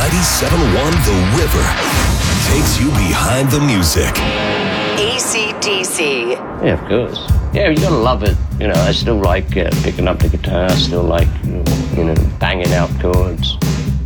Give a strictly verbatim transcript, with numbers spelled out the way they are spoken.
ninety-seven point one The River takes you behind the music. A C D C. Yeah, of course. Yeah, you gotta love it. You know, I still like uh, picking up the guitar. I still like, you know, banging out chords.